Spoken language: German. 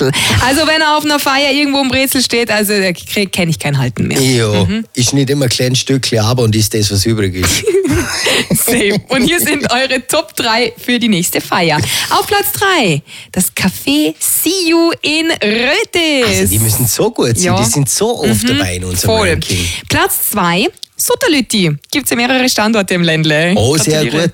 Brezel. Also wenn er auf einer Feier irgendwo im Brezel steht, also da kenne ich kein Halten mehr. Ja, ist nicht immer ein kleines Stückchen, aber und ist das, was übrig ist. Same. Und hier sind eure Top 3 für die nächste Feier. Auf Platz 3, das Café See You in Rötis. Also die müssen so gut sein, die sind so oft dabei in unserem Voll. Ranking. Platz 2, Sutterlütti. Gibt es ja mehrere Standorte im Ländle. Oh, sehr Gratuliere. gut.